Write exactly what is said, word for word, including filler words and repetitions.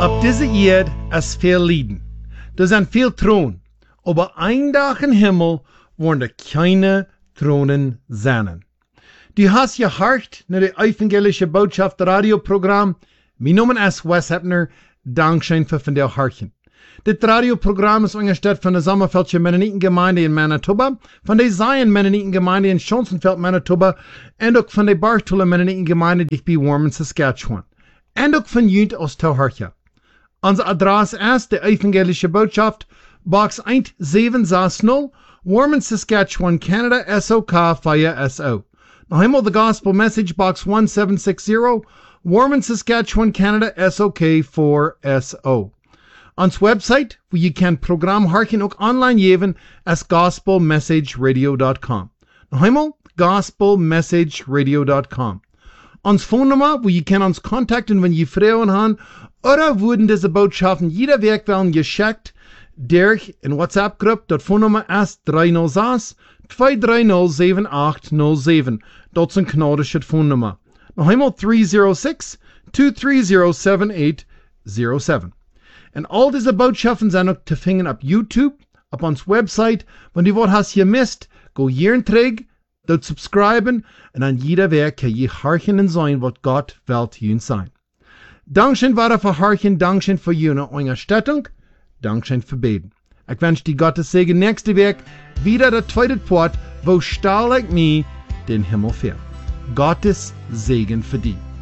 Op deze Erde is veel lijden. Er zijn veel tronen. Aber ein Tag im Himmel worden er keine Thronen sein. Du hast gehört naar de evangelische Botschaft Radioprogramm. Mijn naam is Wes Hepner. Dankzij voor van de hartje. Dit radioprogramm is ondersteund van de Sommerfeldje Mennonitengemeinde in Manitoba, van de Zion Mennonitengemeinde in Schonsenfeld, Manitoba, en ook van de Bartola Mennonitengemeinde dicht bij Warman, Saskatchewan. En ook van Junt Oost-Tauhartje. Onze adres is de Evangelische Botschaft, Box one seven six zero, Warman, Saskatchewan, Canada, S O K five S O. Nog eenmaal de Gospel Message, Box one seven six zero, Warman, Saskatchewan, Canada, S O K four S O. Ons website, waar je kan programma harken ook online geven, is gospel message radio dot com. Nog eenmaal, gospel message radio dot com. Ons phonenummer, waar je kan ons contacten wanneer je vragen haben, oder wurden diese Botschaften jeder Werk werden geschickt, durch in WhatsApp-Gruppe, dat phonenummer is three oh six, two three oh, seven eight oh seven. Dat is een knodische phonenummer. Nog eenmaal three oh six, two three oh, seven eight oh seven. En al deze boodschappen zijn ook te vinden op YouTube, op ons website. Wanneer je wat hast gemist, go hier terug, dat subscriben, en aan jeder werk kan je harken en zijn wat God wilt je zijn. Dankzij voor het harken, dankzij voor jullie ondersteuning, dankzij voor beden. Ik wens die Gottes Segen nächste week wieder der tweede Port, wo stahl ik mij den Himmel fährt. Gottes Segen für die.